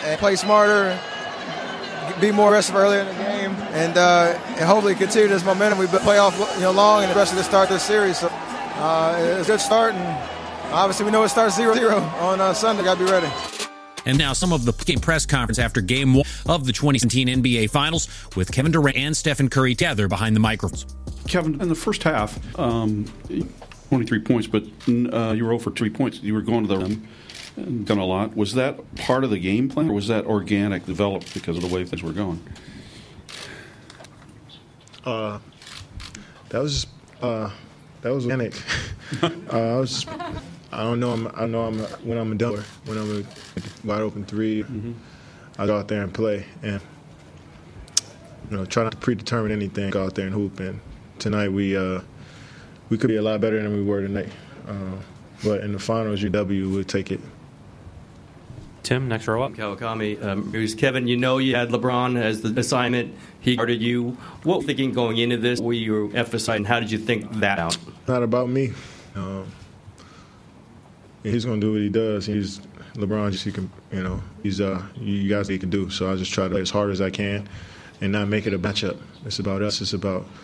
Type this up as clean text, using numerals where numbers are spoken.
and play smarter, be more aggressive earlier in the game, and hopefully continue this momentum we've been playoff long and the rest of the start this series. So it's a good start, and obviously we know it starts 0-0 on Sunday. Got to be ready. And now some of the game press conference after Game 1 of the 2017 NBA Finals with Kevin Durant and Stephen Curry together behind the microphones. Kevin, in the first half, 23 points, but you were 0 for 3 points. You were going to the rim and done a lot. Was that part of the game plan, or was that organic, developed because of the way things were going? That was organic. I don't know. When I'm a wide open three, I go out there and play, and try not to predetermine anything. Go out there and hoop. And tonight we could be a lot better than we were tonight. But in the finals, UW would take it. Tim, next row up. Kawakami. Kevin, you had LeBron as the assignment. He guarded you. What were you thinking going into this? What you were emphasizing? How did you think that out? Not about me. He's going to do what he does. He's LeBron. He can, he's you guys he can do. So I just try to play as hard as I can and not make it a matchup. It's about us. It's about